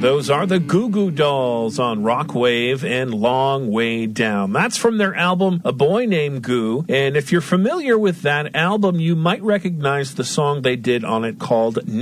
Those are the Goo Goo Dolls on Rockwave and Long Way Down. That's from their album A Boy Named Goo. And if you're familiar with that album, you might recognize the song they did on it called